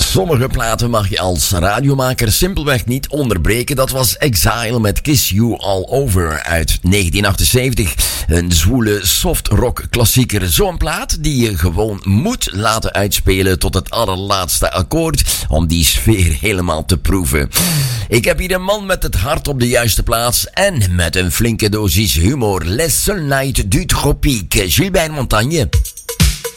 Sommige platen mag je als radiomaker simpelweg niet onderbreken. Dat was Exile met Kiss You All Over uit 1978. Een zwoele soft rock klassieker. Zo'n plaat die je gewoon moet laten uitspelen tot het allerlaatste akkoord om die sfeer helemaal te proeven. Ik heb hier een man met het hart op de juiste plaats en met een flinke dosis humor. Les Seules Nights du Tropique, Gilbert Montagné.